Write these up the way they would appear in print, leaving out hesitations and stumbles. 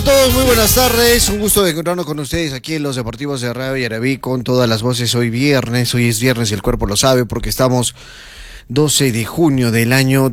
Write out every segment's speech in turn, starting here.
todos, muy buenas tardes. Un gusto de encontrarnos con ustedes aquí en los Deportivos de Radio Yarabí con todas las voces. Hoy es viernes y el cuerpo lo sabe porque estamos 12 de junio del año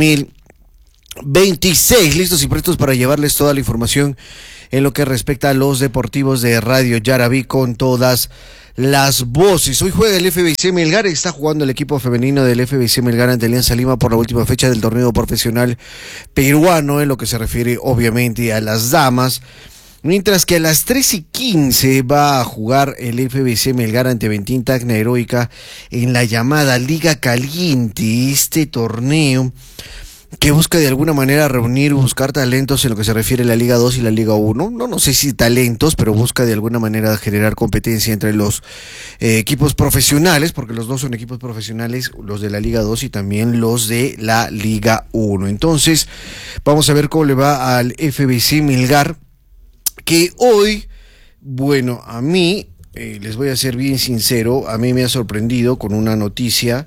2026, listos y prestos para llevarles toda la información en lo que respecta a los Deportivos de Radio Yarabí con todas las voces. Hoy juega el FBC Melgar, está jugando el equipo femenino del FBC Melgar ante Alianza Lima por la última fecha del torneo profesional peruano, en lo que se refiere obviamente a las damas, mientras que a las 3:15 va a jugar el FBC Melgar ante Ventín Tacna Heroica en la llamada Liga Caliente, este torneo que busca de alguna manera reunir, buscar talentos en lo que se refiere a la Liga 2 y la Liga 1. No sé si talentos, pero busca de alguna manera generar competencia entre los equipos profesionales, porque los dos son equipos profesionales, los de la Liga 2 y también los de la Liga 1. Entonces, vamos a ver cómo le va al FBC Melgar, que hoy, bueno, a mí, les voy a ser bien sincero, a mí me ha sorprendido con una noticia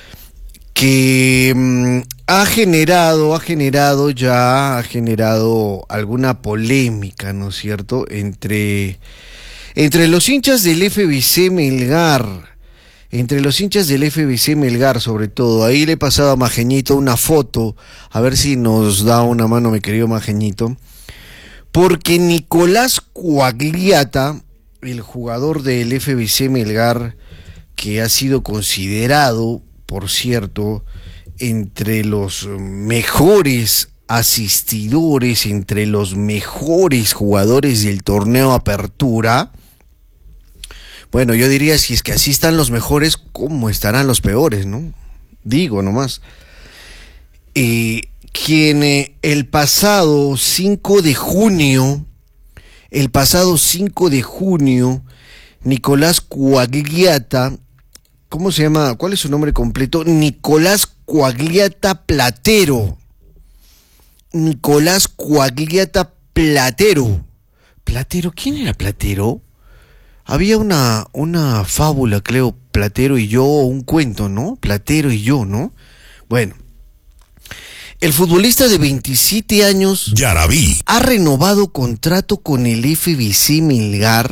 que ha generado alguna polémica, ¿no es cierto?, entre los hinchas del FBC Melgar, sobre todo. Ahí le he pasado a Majeñito una foto, a ver si nos da una mano, mi querido Majeñito, porque Nicolás Quagliata, el jugador del FBC Melgar, que ha sido considerado, por cierto, entre los mejores asistidores, entre los mejores jugadores del torneo Apertura. Bueno, yo diría, si es que así están los mejores, ¿cómo estarán los peores, no? Digo nomás. Quien el pasado 5 de junio, Nicolás Quagliata, ¿cómo se llama? ¿Cuál es su nombre completo? Nicolás Quagliata Platero. Nicolás Quagliata Platero. ¿Platero? ¿Quién era Platero? Había una fábula, creo, Platero y yo, un cuento, ¿no? Platero y yo, ¿no? Bueno, el futbolista de 27 años Yarabí ha renovado contrato con el FBC Melgar.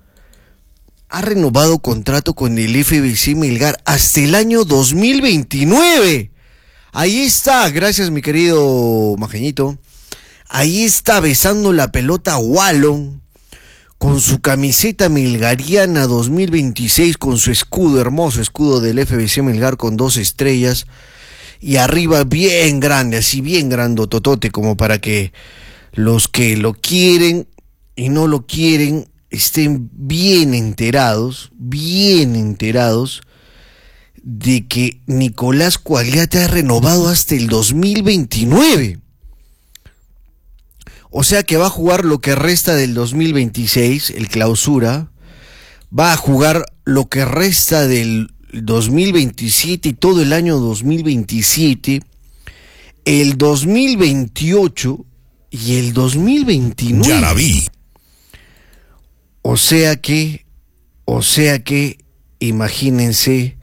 Hasta el año 2029. Ahí está, gracias mi querido Majeñito. Ahí está besando la pelota Wallon con su camiseta melgariana 2026, con su escudo, hermoso escudo del FBC Melgar con 2 estrellas y arriba bien grande, así bien grandototote, como para que los que lo quieren y no lo quieren estén bien enterados de que Nicolás Quagliata ha renovado hasta el 2029. O sea que va a jugar lo que resta del 2026, el clausura, va a jugar lo que resta del 2027 y todo el año 2027, el 2028 y el 2029. Yarabí. O sea que, imagínense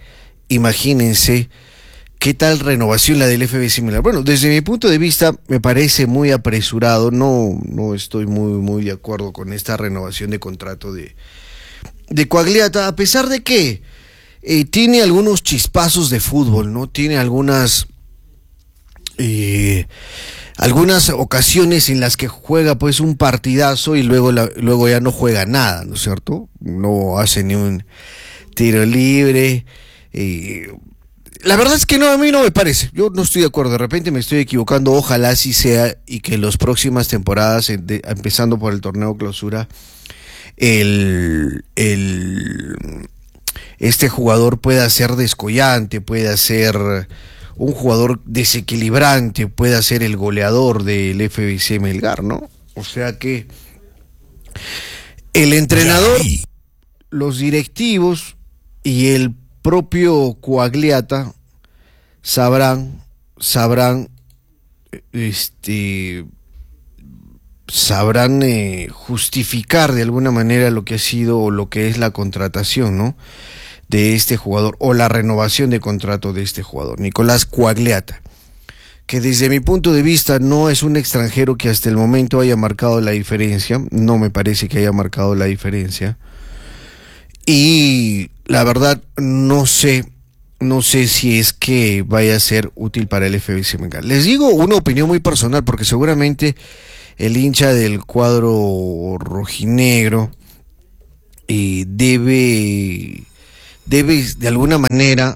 qué tal renovación la del FBC Melgar. Bueno, desde mi punto de vista me parece muy apresurado, no estoy muy de acuerdo con esta renovación de contrato de Quagliata, a pesar de que tiene algunos chispazos de fútbol, ¿no? Tiene algunas ocasiones en las que juega pues un partidazo y luego ya no juega nada, ¿no es cierto? No hace ni un tiro libre. La verdad es que no, a mí no me parece. Yo no estoy de acuerdo, de repente me estoy equivocando, ojalá así sea y que en las próximas temporadas, empezando por el torneo clausura, este jugador pueda ser descollante, pueda ser un jugador desequilibrante, pueda ser el goleador del FBC Melgar, ¿no? O sea que el entrenador, los directivos y el propio Quagliata sabrán justificar de alguna manera lo que ha sido o lo que es la contratación, ¿no?, de este jugador o la renovación de contrato de este jugador, Nicolás Quagliata, que desde mi punto de vista no es un extranjero que hasta el momento haya marcado la diferencia, no me parece que haya marcado la diferencia, y la verdad no sé si es que vaya a ser útil para el FBC Melgar. Les digo una opinión muy personal, porque seguramente el hincha del cuadro rojinegro debe de alguna manera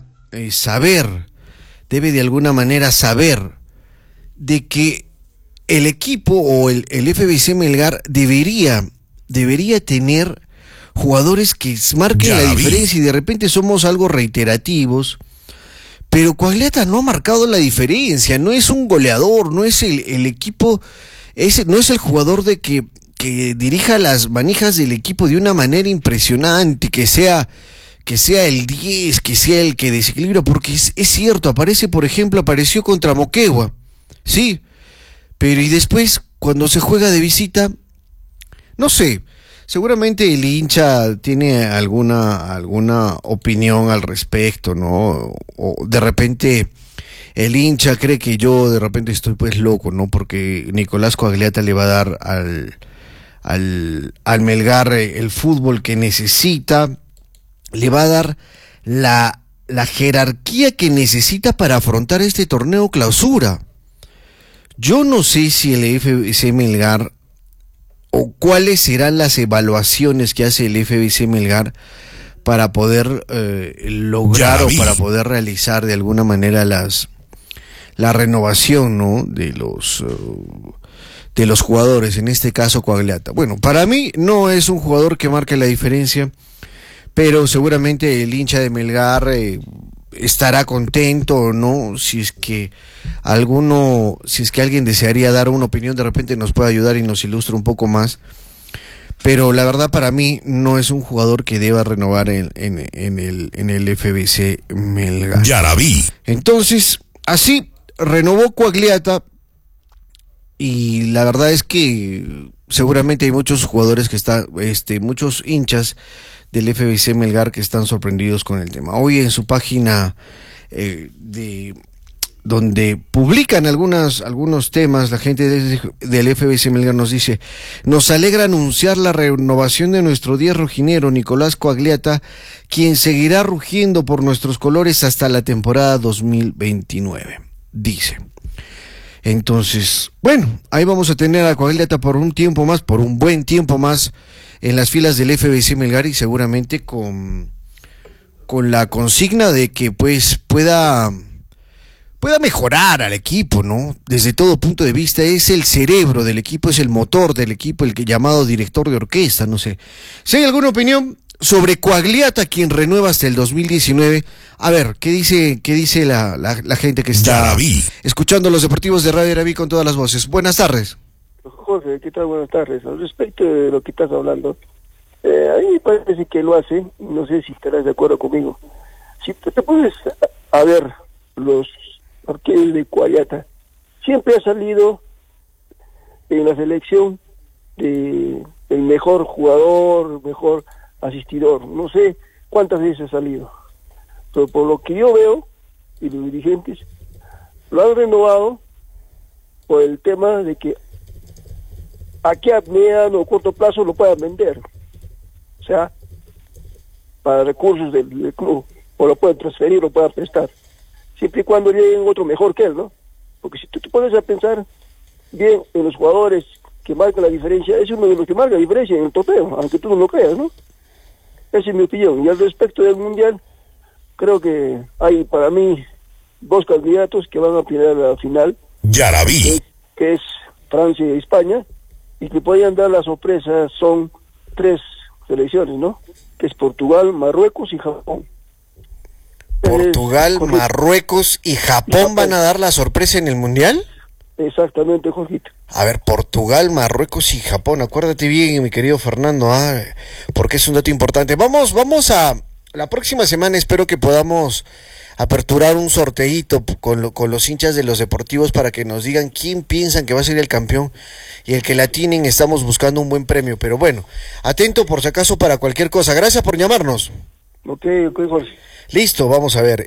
saber de que el equipo o el FBC Melgar debería tener jugadores que marquen la diferencia, y de repente somos algo reiterativos, pero Coagliata no ha marcado la diferencia, no es un goleador, no es el equipo, no es el jugador de que dirija las manijas del equipo de una manera impresionante, que sea el 10, que sea el que desequilibra, porque es cierto, apareció contra Moquegua, sí, pero y después, cuando se juega de visita, no sé, seguramente el hincha tiene alguna opinión al respecto, ¿no? O de repente el hincha cree que yo de repente estoy pues loco, ¿no? Porque Nicolás Coagliata le va a dar al Melgar el fútbol que necesita, le va a dar la jerarquía que necesita para afrontar este torneo clausura. Yo no sé si el FBC Melgar, o cuáles serán las evaluaciones que hace el FBC Melgar para poder lograr o para poder realizar de alguna manera la renovación, ¿no? de los jugadores, en este caso Coagliata. Bueno, para mí no es un jugador que marque la diferencia, pero seguramente el hincha de Melgar estará contento, ¿no? Si es que alguien desearía dar una opinión, de repente nos puede ayudar y nos ilustra un poco más. Pero la verdad, para mí no es un jugador que deba renovar en el FBC Melgar. Ya la vi. Entonces, así renovó Coagliata, y la verdad es que seguramente hay muchos jugadores muchos hinchas del FBC Melgar que están sorprendidos con el tema. Hoy en su página donde publican algunos temas, la gente del FBC Melgar nos dice: nos alegra anunciar la renovación de nuestro 10 rojinero, Nicolás Coagliata, quien seguirá rugiendo por nuestros colores hasta la temporada 2029, dice. Entonces, bueno, ahí vamos a tener a Coagliata por un buen tiempo más en las filas del FBC Melgar, y seguramente con la consigna de que pues pueda mejorar al equipo, ¿no? Desde todo punto de vista, es el cerebro del equipo, es el motor del equipo, el que llamado director de orquesta, no sé. Si hay alguna opinión sobre Coagliata, quien renueva hasta el 2019, a ver, ¿qué dice la gente que está escuchando los deportivos de Radio Yarabí con todas las voces? Buenas tardes. Jorge, ¿qué tal? Buenas tardes. Al respecto de lo que estás hablando, a mí me parece que lo hace, no sé si estarás de acuerdo conmigo. Si te pones a ver los arqueros de Coagliata, siempre ha salido en la selección de el mejor jugador, mejor asistidor. No sé cuántas veces ha salido, pero por lo que yo veo, y los dirigentes lo han renovado por el tema de que aquí a mediano o corto plazo lo puedan vender, o sea, para recursos del club, o lo pueden transferir, lo puedan prestar, siempre y cuando lleguen otro mejor que él, ¿no? Porque si tú te pones a pensar bien en los jugadores que marcan la diferencia, es uno de los que marca la diferencia en el torneo, aunque tú no lo creas, ¿no? Esa es mi opinión. Y al respecto del Mundial, creo que hay para mí dos candidatos que van a pelear a la final. Ya la vi. Que es Francia y España, y que podrían dar la sorpresa. Son tres selecciones, ¿no? Que es Portugal, Marruecos y Japón. Portugal, Marruecos y Japón van a dar la sorpresa en el Mundial. Exactamente, Jorgito. A ver, Portugal, Marruecos y Japón, acuérdate bien, mi querido Fernando, porque es un dato importante. Vamos a la próxima semana, espero que podamos aperturar un sorteíto con los hinchas de los deportivos para que nos digan quién piensan que va a ser el campeón, y el que la tienen estamos buscando un buen premio, pero bueno, atento por si acaso para cualquier cosa. Gracias por llamarnos. Ok, Jorge. Listo, vamos a ver.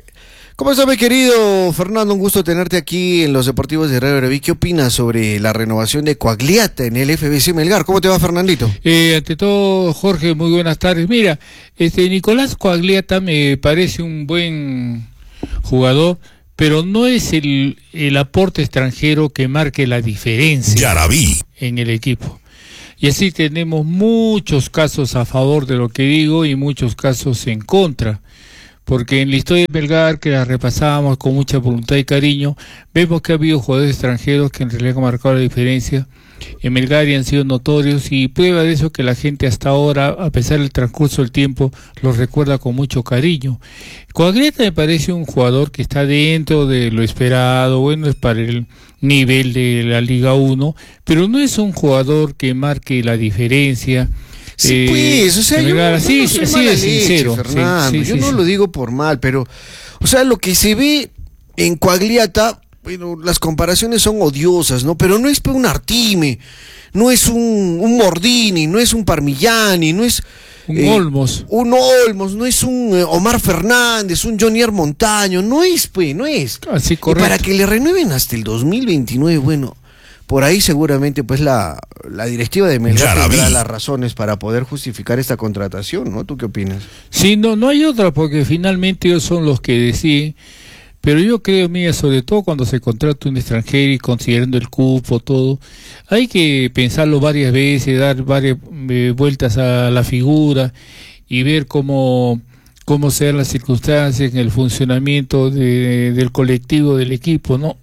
¿Cómo estás, mi querido Fernando? Un gusto tenerte aquí en los Deportivos de Radio Yaraví. ¿Qué opinas sobre la renovación de Coagliata en el FBC Melgar? ¿Cómo te va, Fernandito? Ante todo, Jorge, muy buenas tardes. Mira, Nicolás Coagliata me parece un buen jugador, pero no es el aporte extranjero que marque la diferencia Yaraví en el equipo. Y así tenemos muchos casos a favor de lo que digo y muchos casos en contra. Porque en la historia de Melgar, que la repasábamos con mucha voluntad y cariño, vemos que ha habido jugadores extranjeros que en realidad han marcado la diferencia en Melgar y han sido notorios, y prueba de eso que la gente hasta ahora, a pesar del transcurso del tiempo, los recuerda con mucho cariño. Coagliata me parece un jugador que está dentro de lo esperado, bueno, es para el nivel de la Liga 1, pero no es un jugador que marque la diferencia. Sí, pues, o sea, yo no soy mala leche, Fernando, yo no lo digo por mal, pero, o sea, lo que se ve en Coagliata, bueno, las comparaciones son odiosas, ¿no? Pero no es un Artime, no es un Mordini, no es un Parmigiani, no es... un Olmos, no es un Omar Fernández, un Jonier Montaño, no es, pues, no es. Así, correcto. Y para que le renueven hasta el 2029, bueno... Por ahí seguramente pues la directiva de Melgar tendrá las razones para poder justificar esta contratación, ¿no? ¿Tú qué opinas? Sí, no hay otra, porque finalmente ellos son los que deciden, pero yo creo, mira, sobre todo cuando se contrata un extranjero y considerando el cupo, todo, hay que pensarlo varias veces, dar varias vueltas a la figura y ver cómo sean las circunstancias en el funcionamiento del colectivo, del equipo, ¿no?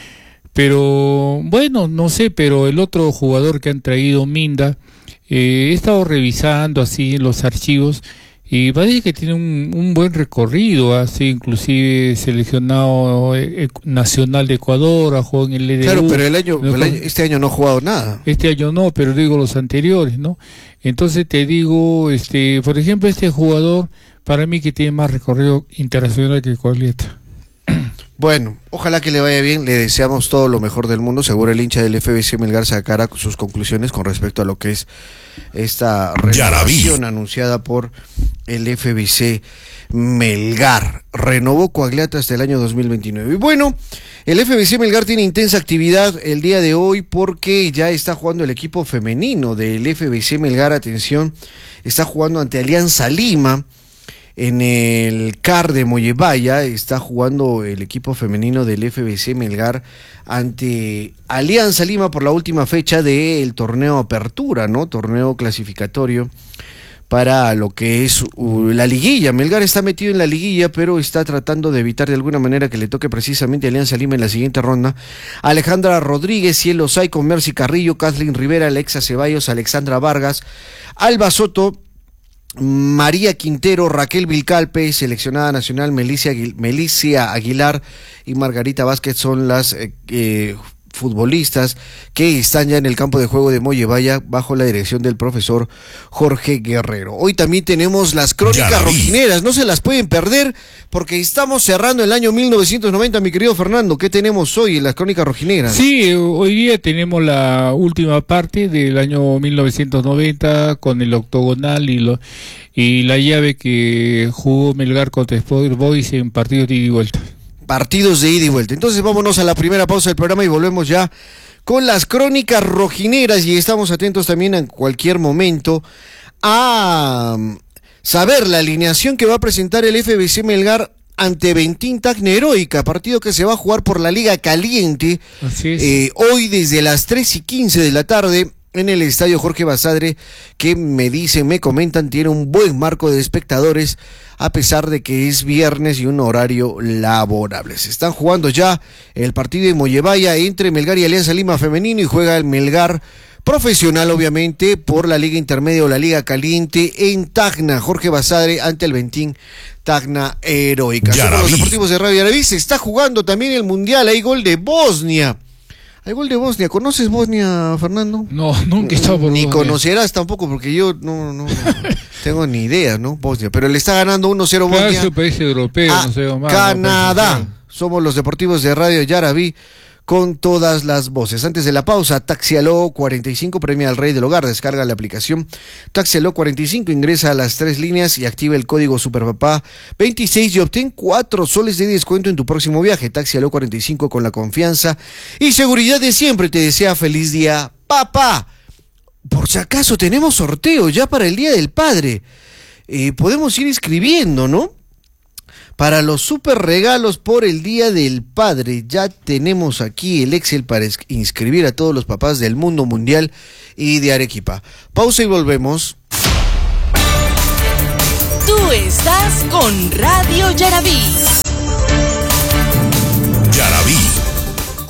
Pero, bueno, no sé, pero el otro jugador que han traído, Minda, he estado revisando así en los archivos y parece que tiene un buen recorrido, así inclusive seleccionado nacional de Ecuador, ha jugado en el LDU. Claro, pero este año no ha jugado nada. Este año no, pero digo los anteriores, ¿no? Entonces te digo, por ejemplo, este jugador, para mí que tiene más recorrido internacional que Coagliata. Bueno, ojalá que le vaya bien, le deseamos todo lo mejor del mundo. Seguro el hincha del FBC Melgar sacará sus conclusiones con respecto a lo que es esta renovación anunciada por el FBC Melgar. Renovó Coagliata hasta el año 2029. Y bueno, el FBC Melgar tiene intensa actividad el día de hoy porque ya está jugando el equipo femenino del FBC Melgar. Atención, está jugando ante Alianza Lima. En el CAR de Mollevaya está jugando el equipo femenino del FBC Melgar ante Alianza Lima por la última fecha del torneo Apertura, ¿no? Torneo clasificatorio para lo que es la liguilla. Melgar está metido en la liguilla, pero está tratando de evitar de alguna manera que le toque precisamente a Alianza Lima en la siguiente ronda. Alejandra Rodríguez, Cielo Saico, Mercy Carrillo, Kathleen Rivera, Alexa Ceballos, Alexandra Vargas, Alba Soto, María Quintero, Raquel Vilcalpe, seleccionada nacional, Melicia Aguilar y Margarita Vázquez son las futbolistas que están ya en el campo de juego de Mollevaya bajo la dirección del profesor Jorge Guerrero. Hoy también tenemos las crónicas rojineras, no se las pueden perder porque estamos cerrando el año 1990, mi querido Fernando. ¿Qué tenemos hoy en las crónicas rojineras? Sí, hoy día tenemos la última parte del año 1990 con el octogonal y la llave que jugó Melgar contra Sport Boys en partidos de ida y vuelta. Partidos de ida y vuelta. Entonces vámonos a la primera pausa del programa y volvemos ya con las crónicas rojineras y estamos atentos también en cualquier momento a saber la alineación que va a presentar el FBC Melgar ante Bentín Tacna Heroica, partido que se va a jugar por la Liga Caliente. Así es. Hoy desde las 3:15 de la tarde en el estadio Jorge Basadre, que me comentan, tiene un buen marco de espectadores, a pesar de que es viernes y un horario laborable. Se están jugando ya el partido de Mollevaya entre Melgar y Alianza Lima femenino y juega el Melgar profesional, obviamente, por la Liga Intermedia o la Liga Caliente en Tacna, Jorge Basadre ante el Bentín Tacna Heroica. Somos los Deportivos de Radio Yaraví. Se está jugando también el Mundial, hay gol de Bosnia. Hay gol de Bosnia. ¿Conoces Bosnia, Fernando? No, nunca he estado por Ni Bosnia. conocerás tampoco, porque yo no tengo ni idea, ¿no? Bosnia. Pero le está ganando 1-0 Bosnia. Es un país europeo, no sé más. Canadá. Somos los Deportivos de Radio Yaraví con todas las voces. Antes de la pausa, Taxi Aló 45 premia al rey del hogar. Descarga la aplicación Taxi Aló 45, ingresa a las 3 líneas y activa el código Superpapá 26 y obtén 4 soles de descuento en tu próximo viaje. Taxi Aló 45, con la confianza y seguridad de siempre, te desea feliz día, papá. Por si acaso tenemos sorteo ya para el Día del Padre. Podemos ir inscribiendo, ¿no? Para los super regalos por el Día del Padre. Ya tenemos aquí el Excel para inscribir a todos los papás del mundo mundial y de Arequipa. Pausa y volvemos. Tú estás con Radio Yarabí.